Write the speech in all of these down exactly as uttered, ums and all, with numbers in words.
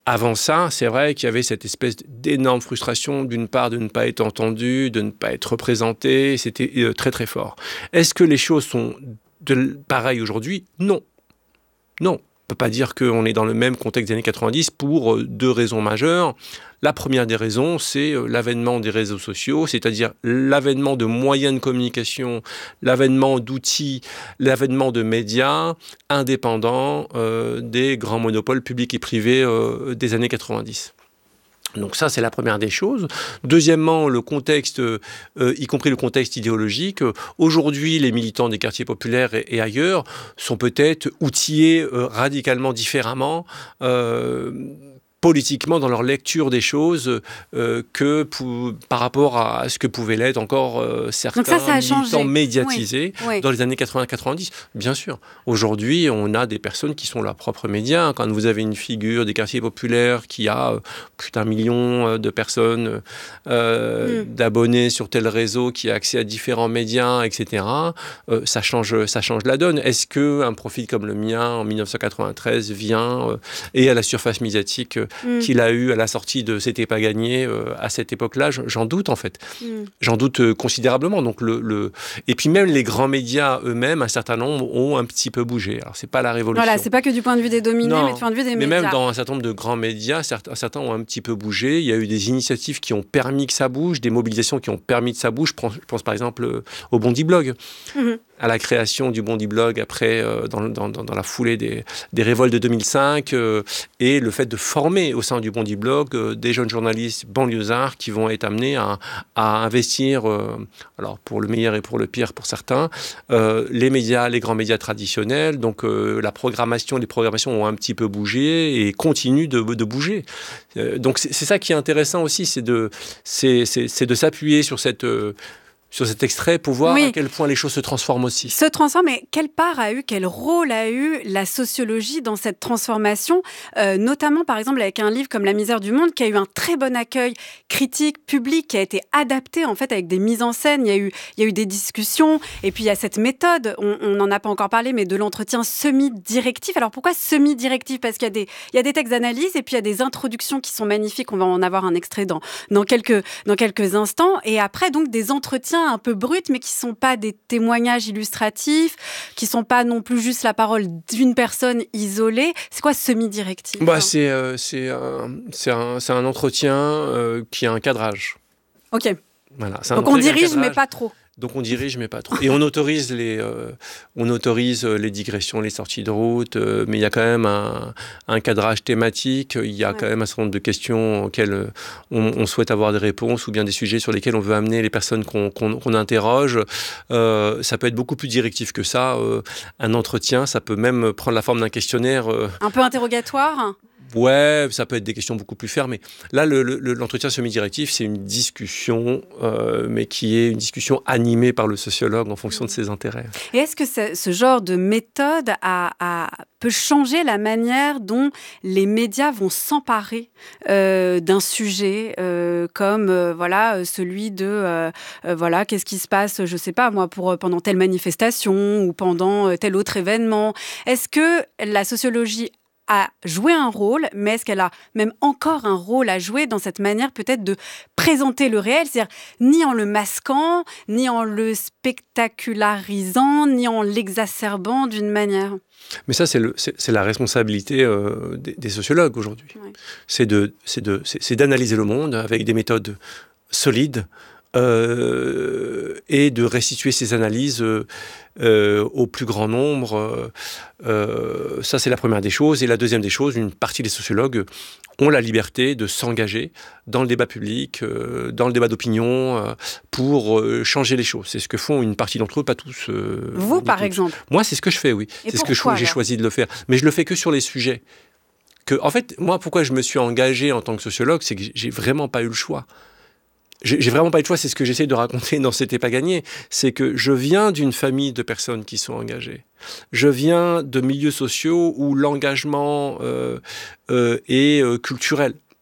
Avant ça, c'est vrai qu'il y avait cette espèce d'énorme frustration, d'une part, de ne pas être entendu, de ne pas être représenté. C'était euh, très, très fort. Est-ce que les choses sont de, pareilles aujourd'hui ? Non. Non. On ne peut pas dire qu'on est dans le même contexte des années quatre-vingt-dix pour euh, deux raisons majeures. La première des raisons, c'est euh, l'avènement des réseaux sociaux, c'est-à-dire l'avènement de moyens de communication, l'avènement d'outils, l'avènement de médias indépendants euh, des grands monopoles publics et privés euh, des années quatre-vingt-dix. Donc ça, c'est la première des choses. Deuxièmement, le contexte, euh, y compris le contexte idéologique. Aujourd'hui, les militants des quartiers populaires et, et ailleurs sont peut-être outillés euh, radicalement différemment euh, politiquement dans leur lecture des choses euh, que pour, par rapport à ce que pouvaient l'être encore euh, certains ça, ça militants changé. médiatisés oui, oui. dans les années quatre-vingts quatre-vingt-dix. Bien sûr. Aujourd'hui, on a des personnes qui sont leurs propres médias. Quand vous avez une figure des quartiers populaires qui a euh, plus d'un million de personnes euh, mm. d'abonnés sur tel réseau, qui a accès à différents médias, et cetera, euh, ça change, ça change la donne. Est-ce qu'un profil comme le mien en dix-neuf cent quatre-vingt-treize vient euh, et à la surface médiatique euh, Mm. qu'il a eu à la sortie de C'était pas gagné euh, à cette époque-là, j'en doute en fait. Mm. J'en doute euh, considérablement. Donc le, le... Et puis même les grands médias eux-mêmes, un certain nombre, ont un petit peu bougé. Alors c'est pas la révolution. Voilà, c'est pas que du point de vue des dominés, non, mais du point de vue des mais médias. Mais même dans un certain nombre de grands médias, certains, certains ont un petit peu bougé. Il y a eu des initiatives qui ont permis que ça bouge, des mobilisations qui ont permis que ça bouge. Je pense, je pense par exemple au Bondi Blog. Mm-hmm. À la création du Bondi Blog après, euh, dans, dans, dans la foulée des, des révoltes de deux mille cinq, euh, et le fait de former au sein du Bondi Blog euh, des jeunes journalistes banlieusards qui vont être amenés à, à investir, euh, alors pour le meilleur et pour le pire pour certains, euh, les médias, les grands médias traditionnels. Donc euh, la programmation, les programmations ont un petit peu bougé et continuent de, de bouger. Euh, donc c'est, c'est ça qui est intéressant aussi, c'est de, c'est, c'est, c'est de s'appuyer sur cette... Euh, sur cet extrait pour voir oui. à quel point les choses se transforment aussi. Se transforment, mais quelle part a eu, quel rôle a eu la sociologie dans cette transformation, euh, notamment par exemple avec un livre comme La misère du monde qui a eu un très bon accueil critique, public, qui a été adapté en fait avec des mises en scène, il y a eu, il y a eu des discussions, et puis il y a cette méthode, on n'en a pas encore parlé, mais de l'entretien semi-directif. Alors pourquoi semi-directif ? Parce qu'il y a des, il y a des textes d'analyse et puis il y a des introductions qui sont magnifiques, on va en avoir un extrait dans, dans, quelques, dans quelques instants, et après donc des entretiens un peu bruts, mais qui ne sont pas des témoignages illustratifs, qui ne sont pas non plus juste la parole d'une personne isolée. C'est quoi semi-directif ? bah, c'est, euh, c'est, un, c'est, un, c'est un entretien euh, qui a un cadrage. Ok. Voilà, c'est un Donc on dirige, mais pas trop. Donc on dirige, mais pas trop. Et on autorise les, euh, on autorise les digressions, les sorties de route, euh, mais il y a quand même un, un cadrage thématique, il y a ouais. quand même un certain nombre de questions auxquelles on, on souhaite avoir des réponses, ou bien des sujets sur lesquels on veut amener les personnes qu'on, qu'on, qu'on interroge. Euh, ça peut être beaucoup plus directif que ça. Euh, un entretien, ça peut même prendre la forme d'un questionnaire. Euh, un peu interrogatoire ? Ouais, ça peut être des questions beaucoup plus fermées. Là, le, le, l'entretien semi-directif, c'est une discussion, euh, mais qui est une discussion animée par le sociologue en fonction de ses intérêts. Et est-ce que ce, ce genre de méthode a, a, peut changer la manière dont les médias vont s'emparer euh, d'un sujet euh, comme euh, voilà, celui de euh, euh, voilà, qu'est-ce qui se passe, je ne sais pas moi, pour, pendant telle manifestation ou pendant tel autre événement. Est-ce que la sociologie a joué un rôle, mais est-ce qu'elle a même encore un rôle à jouer dans cette manière peut-être de présenter le réel, c'est-à-dire ni en le masquant, ni en le spectacularisant, ni en l'exacerbant d'une manière ? Mais ça, c'est, le, c'est, c'est la responsabilité euh, des, des sociologues aujourd'hui. Ouais. C'est, de, c'est, de, c'est, c'est d'analyser le monde avec des méthodes solides, Euh, et de restituer ces analyses euh, euh, au plus grand nombre. Euh, ça, c'est la première des choses. Et la deuxième des choses, une partie des sociologues ont la liberté de s'engager dans le débat public, euh, dans le débat d'opinion, euh, pour euh, changer les choses. C'est ce que font une partie d'entre eux, pas tous. Euh, Vous, par tous. exemple ? Moi, c'est ce que je fais, oui. Et c'est pourquoi, ce que je, j'ai choisi de le faire. Mais je le fais que sur les sujets. Que, en fait, moi, pourquoi je me suis engagé en tant que sociologue, c'est que j'ai vraiment pas eu le choix. J'ai vraiment pas eu de choix, c'est ce que j'essaie de raconter dans C'était pas gagné. C'est que je viens d'une famille de personnes qui sont engagées. Je viens de milieux sociaux où l'engagement euh, euh, est euh, culturel.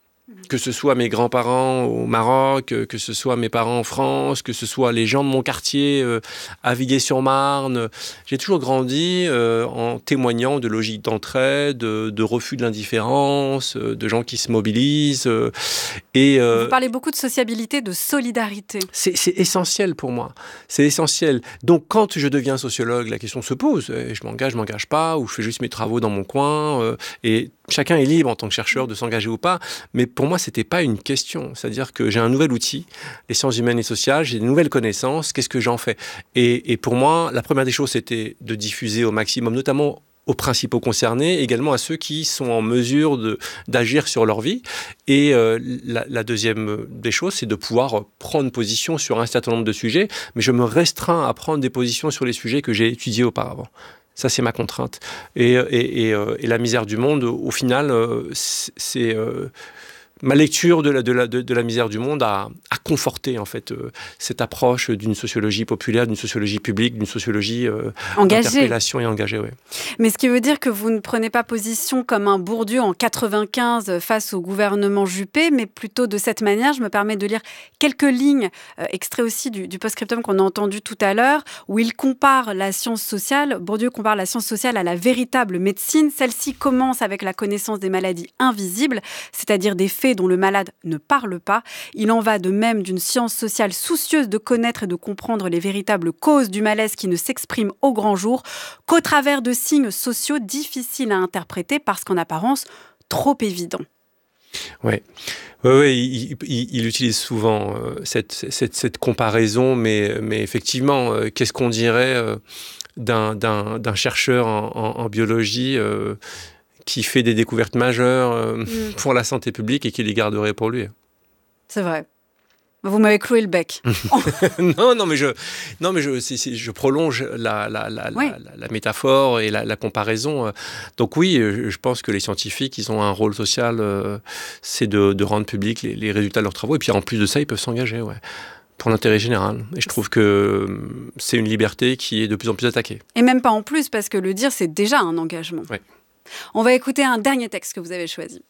que ce soit mes grands-parents au Maroc, que ce soit mes parents en France, que ce soit les gens de mon quartier euh, à Viguier-sur-Marne. J'ai toujours grandi euh, en témoignant de logique d'entraide, de, de refus de l'indifférence, euh, de gens qui se mobilisent. Euh, et, euh, Vous parlez beaucoup de sociabilité, de solidarité. C'est, c'est essentiel pour moi. C'est essentiel. Donc, quand je deviens sociologue, la question se pose. Je m'engage, je ne m'engage pas, ou je fais juste mes travaux dans mon coin. Euh, et chacun est libre en tant que chercheur de s'engager ou pas. Mais pour moi, ce n'était pas une question. C'est-à-dire que j'ai un nouvel outil, les sciences humaines et sociales, j'ai de nouvelles connaissances. Qu'est-ce que j'en fais ? et, et pour moi, la première des choses, c'était de diffuser au maximum, notamment aux principaux concernés, également à ceux qui sont en mesure de, d'agir sur leur vie. Et euh, la, la deuxième des choses, c'est de pouvoir prendre position sur un certain nombre de sujets, mais je me restreins à prendre des positions sur les sujets que j'ai étudiés auparavant. Ça, c'est ma contrainte. Et, et, et, euh, et la misère du monde, au final, euh, c'est... c'est euh, ma lecture de la, de la, de, de la misère du monde a, a conforté en fait euh, cette approche d'une sociologie populaire, d'une sociologie publique, d'une sociologie euh, d'interpellation et engagée. Ouais. Mais ce qui veut dire que vous ne prenez pas position comme un Bourdieu en quatre-vingt-quinze face au gouvernement Juppé, mais plutôt de cette manière. Je me permets de lire quelques lignes, euh, extraits aussi du, du post-scriptum qu'on a entendu tout à l'heure, où il compare la science sociale, Bourdieu compare la science sociale à la véritable médecine. Celle-ci commence avec la connaissance des maladies invisibles, c'est-à-dire des faits dont le malade ne parle pas. Il en va de même d'une science sociale soucieuse de connaître et de comprendre les véritables causes du malaise qui ne s'expriment au grand jour qu'au travers de signes sociaux difficiles à interpréter parce qu'en apparence trop évidents. Oui, ouais, ouais, il, il, il utilise souvent euh, cette, cette, cette comparaison, mais, mais effectivement, euh, qu'est-ce qu'on dirait euh, d'un, d'un, d'un chercheur en, en, en biologie euh, qui fait des découvertes majeures euh, mmh. pour la santé publique et qui les garderait pour lui. C'est vrai. Vous m'avez cloué le bec. non, non, mais je, non, mais je, c'est, c'est, je prolonge la, la, la, oui. la, la, la métaphore et la, la comparaison. Donc oui, je pense que les scientifiques, ils ont un rôle social, euh, c'est de, de rendre public les, les résultats de leurs travaux. Et puis en plus de ça, ils peuvent s'engager, ouais, pour l'intérêt général. Et je trouve que c'est une liberté qui est de plus en plus attaquée. Et même pas en plus, parce que le dire, c'est déjà un engagement. Oui. On va écouter un dernier texte que vous avez choisi.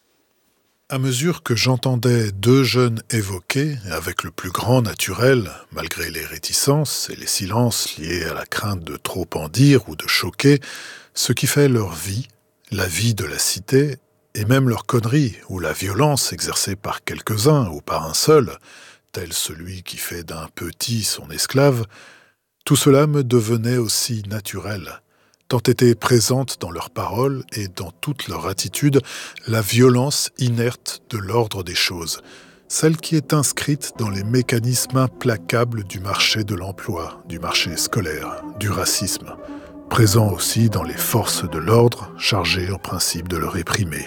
À mesure que j'entendais deux jeunes évoquer, avec le plus grand naturel, malgré les réticences et les silences liés à la crainte de trop en dire ou de choquer, ce qui fait leur vie, la vie de la cité, et même leur connerie ou la violence exercée par quelques-uns ou par un seul, tel celui qui fait d'un petit son esclave, tout cela me devenait aussi naturel. Tant était présente dans leurs paroles et dans toute leur attitude la violence inerte de l'ordre des choses, celle qui est inscrite dans les mécanismes implacables du marché de l'emploi, du marché scolaire, du racisme, présent aussi dans les forces de l'ordre chargées en principe de le réprimer.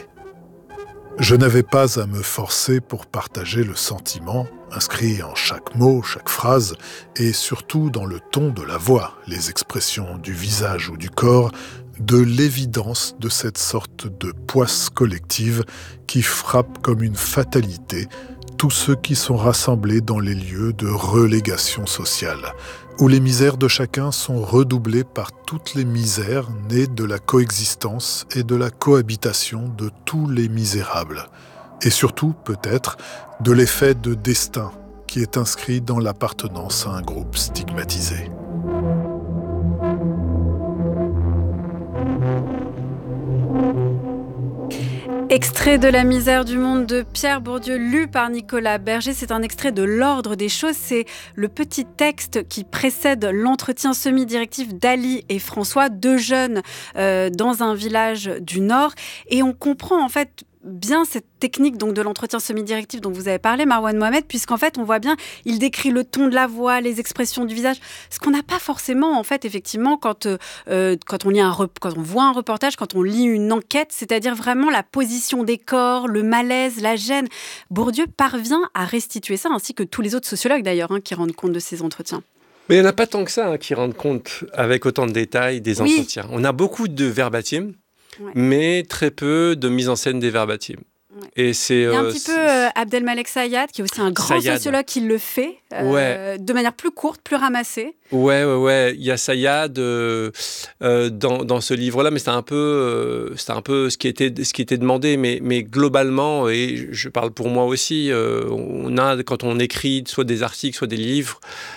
Je n'avais pas à me forcer pour partager le sentiment, inscrit en chaque mot, chaque phrase, et surtout dans le ton de la voix, les expressions du visage ou du corps, de l'évidence de cette sorte de poisse collective qui frappe comme une fatalité tous ceux qui sont rassemblés dans les lieux de relégation sociale, où les misères de chacun sont redoublées par toutes les misères nées de la coexistence et de la cohabitation de tous les misérables. Et surtout, peut-être, de l'effet de destin qui est inscrit dans l'appartenance à un groupe stigmatisé. Extrait de La misère du monde de Pierre Bourdieu, lu par Nicolas Berger. C'est un extrait de L'ordre des choses. C'est le petit texte qui précède l'entretien semi-directif d'Ali et François, deux jeunes euh, dans un village du Nord. Et on comprend en fait bien cette technique donc de l'entretien semi-directif dont vous avez parlé, Marwan Mohamed, puisqu'en fait, on voit bien, il décrit le ton de la voix, les expressions du visage, ce qu'on n'a pas forcément, en fait, effectivement, quand, euh, quand, on lit un rep- quand on voit un reportage, quand on lit une enquête, c'est-à-dire vraiment la position des corps, le malaise, la gêne. Bourdieu parvient à restituer ça, ainsi que tous les autres sociologues, d'ailleurs, hein, qui rendent compte de ces entretiens. Mais il n'y en a pas tant que ça hein, qui rendent compte avec autant de détails des entretiens. Oui. On a beaucoup de verbatim, ouais. mais très peu de mise en scène des verbatim. Ouais. Et c'est, il y a un euh, petit c'est... peu euh, Abdelmalek Sayad, qui est aussi un grand Sayad. sociologue qui le fait, euh, Ouais. de manière plus courte, plus ramassée. Ouais, ouais, ouais. Il y a Sayad euh, euh, dans, dans ce livre-là, mais c'est un peu, euh, c'est un peu ce qui était, ce qui était demandé. Mais, mais globalement, et je parle pour moi aussi, euh, on a, quand on écrit soit des articles, soit des livres,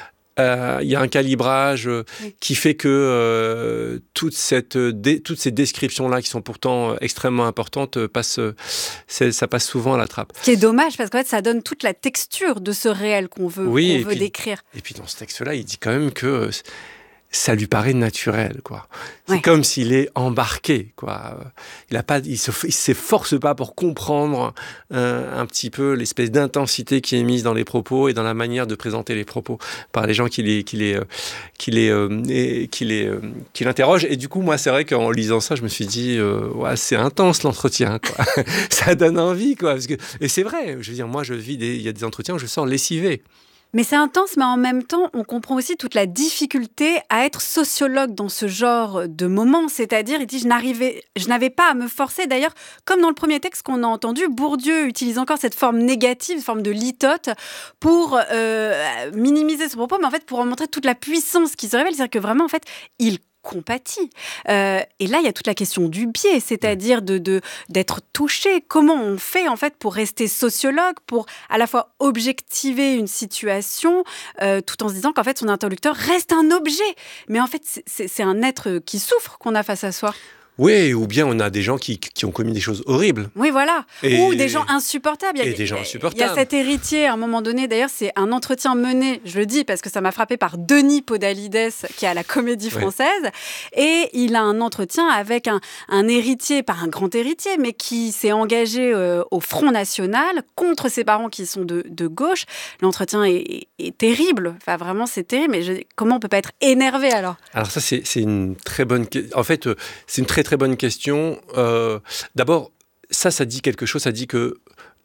Euh, il y a un calibrage euh, oui. qui fait que euh, toute cette, dé, toutes ces descriptions-là, qui sont pourtant euh, extrêmement importantes, euh, passent, euh, ça passe souvent à la trappe. Ce qui est dommage, parce qu'en fait, ça donne toute la texture de ce réel qu'on veut, oui, qu'on et veut puis, décrire. Et puis dans ce texte-là, il dit quand même que euh, ça lui paraît naturel, quoi. C'est ouais. comme s'il est embarqué, quoi. Il a pas, il se, il s'efforce pas pour comprendre euh, un petit peu l'espèce d'intensité qui est mise dans les propos et dans la manière de présenter les propos par les gens qui les, qui les, euh, qui les, euh, qui les, euh, qui l'interrogent. Et du coup, moi, c'est vrai qu'en lisant ça, je me suis dit, euh, ouais, c'est intense l'entretien, quoi. Ça donne envie, quoi. Parce que, et c'est vrai. Je veux dire, moi, je vis des, il y a des entretiens où je sors lessivé. Mais c'est intense, mais en même temps, on comprend aussi toute la difficulté à être sociologue dans ce genre de moment. C'est-à-dire, il dit, je n'arrivais, je n'avais pas à me forcer. D'ailleurs, comme dans le premier texte qu'on a entendu, Bourdieu utilise encore cette forme négative, forme de litote, pour euh, minimiser son propos, mais en fait, pour en montrer toute la puissance qui se révèle. C'est-à-dire que vraiment, en fait, il compatit. Euh, et là, il y a toute la question du biais, c'est-à-dire de, de, d'être touché. Comment on fait, en fait, pour rester sociologue, pour à la fois objectiver une situation, euh, tout en se disant qu'en fait, son interlocuteur reste un objet. Mais en fait, c'est, c'est, c'est un être qui souffre qu'on a face à soi. Oui, ou bien on a des gens qui, qui ont commis des choses horribles. Oui, voilà. Et, ou des gens insupportables. Et des gens insupportables. Il y a cet héritier, à un moment donné, d'ailleurs, c'est un entretien mené, je le dis parce que ça m'a frappé, par Denis Podalides, qui est à la Comédie Française. Ouais. Et il a un entretien avec un, un héritier, pas un grand héritier, mais qui s'est engagé euh, au Front National contre ses parents qui sont de, de gauche. L'entretien est, est, est terrible. Enfin, vraiment, c'est terrible. Mais je, comment on peut pas être énervé, alors ? Alors ça, c'est, c'est une très bonne... En fait, euh, c'est une très très bonne question. Euh, d'abord, ça, ça dit quelque chose. Ça dit que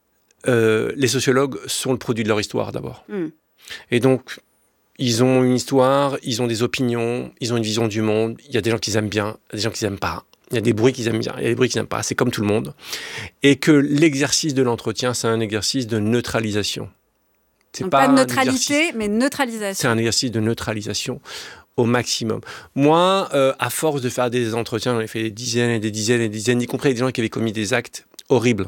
euh, les sociologues sont le produit de leur histoire, d'abord. Mm. Et donc, ils ont une histoire, ils ont des opinions, ils ont une vision du monde. Il y a des gens qui aiment bien, il y a des gens qui n'aiment pas. Il y a des bruits qu'ils aiment bien, il y a des bruits qu'ils n'aiment pas. C'est comme tout le monde. Et que l'exercice de l'entretien, c'est un exercice de neutralisation. C'est Donc pas, pas de neutralité, mais neutralisation. C'est un exercice de neutralisation au maximum. Moi, euh, à force de faire des entretiens, j'en ai fait des dizaines et des dizaines et des dizaines, y compris avec des gens qui avaient commis des actes horribles.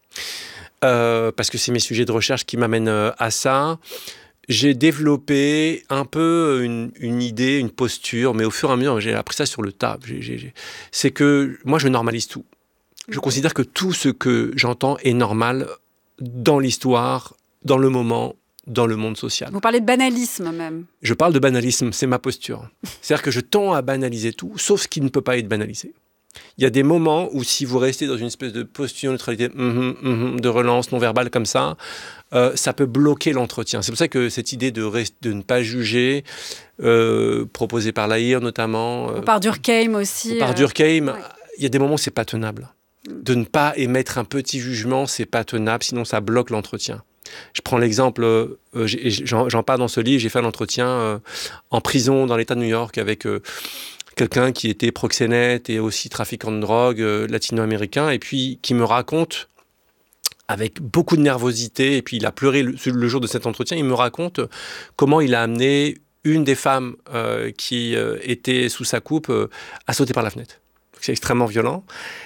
Euh, parce que c'est mes sujets de recherche qui m'amènent euh, à ça. J'ai développé un peu une, une idée, une posture, mais au fur et à mesure, j'ai appris ça sur le tas. J'ai, j'ai, j'ai... C'est que moi, je normalise tout. Je considère que tout ce que j'entends est normal dans l'histoire, dans le moment, dans le monde social. Vous parlez de banalisme même. Je parle de banalisme, c'est ma posture. C'est-à-dire que je tends à banaliser tout, sauf ce qui ne peut pas être banalisé. Il y a des moments où si vous restez dans une espèce de posture de neutralité, mm-hmm, mm-hmm, de relance non verbale comme ça, euh, ça peut bloquer l'entretien. C'est pour ça que cette idée de, rest- de ne pas juger, euh, proposée par Lahire notamment... Euh, ou par Durkheim aussi. Ou par euh... Durkheim, ouais. Il y a des moments où c'est pas tenable. De ne pas émettre un petit jugement, c'est pas tenable, sinon ça bloque l'entretien. Je prends l'exemple, euh, j'en, j'en parle dans ce livre, j'ai fait un entretien euh, en prison dans l'État de New York avec euh, quelqu'un qui était proxénète et aussi trafiquant de drogue euh, latino-américain, et puis qui me raconte, avec beaucoup de nervosité, et puis il a pleuré le, le jour de cet entretien, il me raconte comment il a amené une des femmes euh, qui euh, était sous sa coupe euh, à sauter par la fenêtre. C'est extrêmement violent.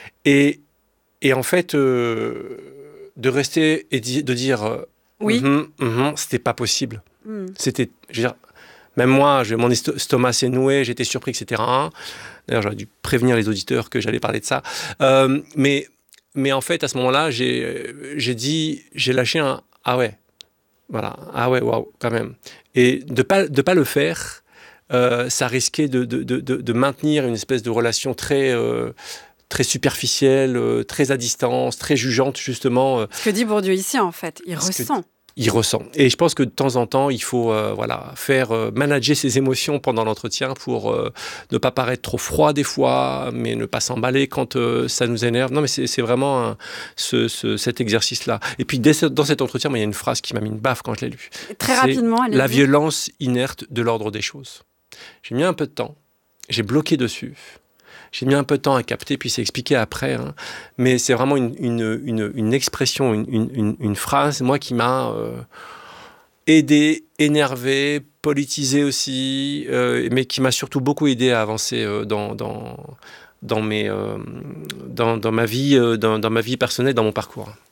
Et, et en fait... Euh, de rester et di- de dire euh, oui, mm-hmm, mm-hmm, c'était pas possible. Mm. C'était, je veux dire, même moi, je, mon estomac s'est noué, j'étais surpris, et cetera. D'ailleurs, j'aurais dû prévenir les auditeurs que j'allais parler de ça. Euh, mais, mais en fait, à ce moment-là, j'ai, j'ai dit, j'ai lâché un ah ouais, voilà, ah ouais, waouh, quand même. Et de pas de pas le faire, euh, ça risquait de de, de de de maintenir une espèce de relation très euh, très superficielle, euh, très à distance, très jugeante, justement. Euh, Ce que dit Bourdieu ici, en fait, il ressent. Il ressent. Et je pense que de temps en temps, il faut euh, voilà, faire euh, manager ses émotions pendant l'entretien pour euh, ne pas paraître trop froid des fois, mais ne pas s'emballer quand euh, ça nous énerve. Non, mais c'est, c'est vraiment un, ce, ce, cet exercice-là. Et puis, dès ce, dans cet entretien, moi, il y a une phrase qui m'a mis une baffe quand je l'ai lue. Très c'est rapidement, allez-y. La violence inerte de l'ordre des choses. J'ai mis un peu de temps, j'ai bloqué dessus. J'ai mis un peu de temps à capter, puis c'est expliqué après. Hein. Mais c'est vraiment une, une, une, une expression, une, une, une phrase, moi, qui m'a euh, aidé, énervé, politisé aussi, euh, mais qui m'a surtout beaucoup aidé à avancer euh, dans, dans, dans, mes, euh, dans, dans, ma vie, euh, dans, dans ma vie personnelle, dans mon parcours.